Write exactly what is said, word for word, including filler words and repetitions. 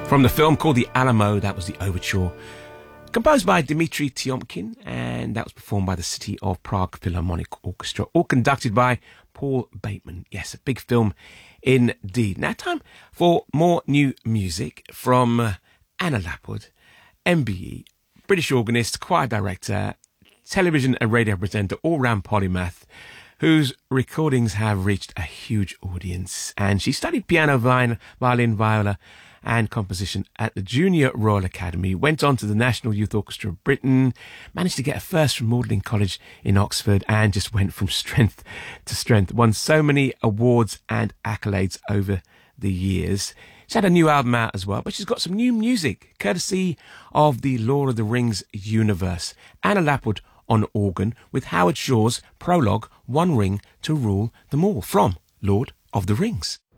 From the film called The Alamo, that was the overture, composed by Dmitry Tiomkin, and that was performed by the City of Prague Philharmonic Orchestra, all conducted by Paul Bateman. Yes, a big film indeed. Now time for more new music from uh, Anna Lapwood, M B E, British organist, choir director, television and radio presenter, all-round polymath, whose recordings have reached a huge audience. And she studied piano, violin, viola and composition at the Junior Royal Academy, went on to the National Youth Orchestra of Britain, managed to get a first from Magdalen College in Oxford, and just went from strength to strength. Won so many awards and accolades over the years. She's had a new album out as well, but she's got some new music, courtesy of the Lord of the Rings universe. Anna Lapwood on organ with Howard Shaw's prologue, One Ring to Rule Them All, from Lord of the Rings.